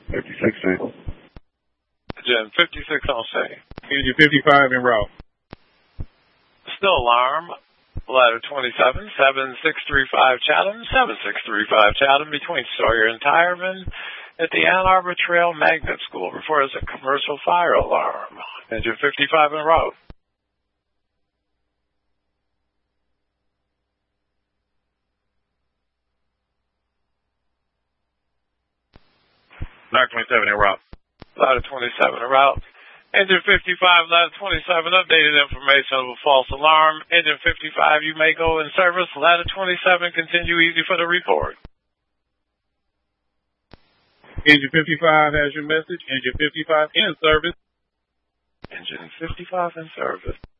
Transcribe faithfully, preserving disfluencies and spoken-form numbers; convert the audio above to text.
fifty-six in. Engine fifty-six on scene. Engine fifty-five en route. Still alarm. Ladder twenty-seven, seven six three five Chatham, seven six three five Chatham, between Sawyer and Tyerman at the Ann Arbor Trail Magnet School. Reports a commercial fire alarm. Engine fifty-five en route. Ladder twenty-seven en route. Ladder twenty-seven en route. Engine fifty-five, ladder twenty-seven, updated information of a false alarm. Engine fifty-five, you may go in service. Ladder twenty-seven, continue easy for the report. Engine fifty-five has your message. Engine fifty-five in service. Engine fifty-five in service.